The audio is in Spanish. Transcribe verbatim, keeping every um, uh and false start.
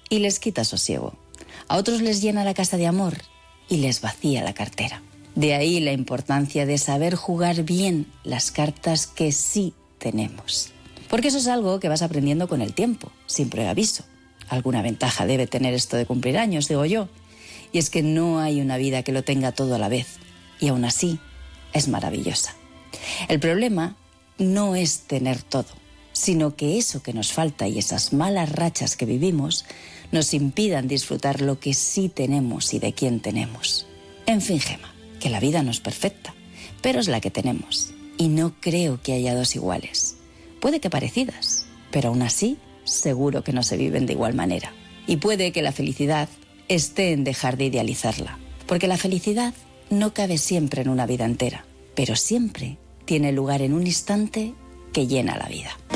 y les quita sosiego. A otros les llena la casa de amor y les vacía la cartera. De ahí la importancia de saber jugar bien las cartas que sí tenemos. Porque eso es algo que vas aprendiendo con el tiempo, sin preaviso. Alguna ventaja debe tener esto de cumplir años, digo yo. Y es que no hay una vida que lo tenga todo a la vez. Y aún así, es maravillosa. El problema no es tener todo, sino que eso que nos falta y esas malas rachas que vivimos nos impidan disfrutar lo que sí tenemos y de quién tenemos. En fin, Gema, que la vida no es perfecta, pero es la que tenemos. Y no creo que haya dos iguales. Puede que parecidas, pero aún así seguro que no se viven de igual manera. Y puede que la felicidad esté en dejar de idealizarla, porque la felicidad no cabe siempre en una vida entera, pero siempre tiene lugar en un instante que llena la vida.